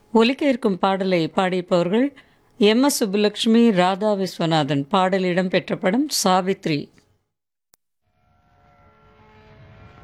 ஒலிக்க இருக்கும் பாடலை பாடியிருப்பவர்கள் எம்.எஸ். சுப்புலட்சுமி, ராதா விஸ்வநாதன். பாடல் இடம்பெற்ற படம் சாவித்ரி.